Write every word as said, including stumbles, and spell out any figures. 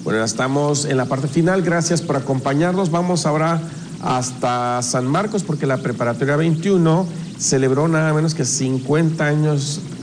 Bueno, estamos en la parte final. Gracias por acompañarnos. Vamos ahora hasta San Marcos porque la Preparatoria veintiuno celebró nada menos que cincuenta años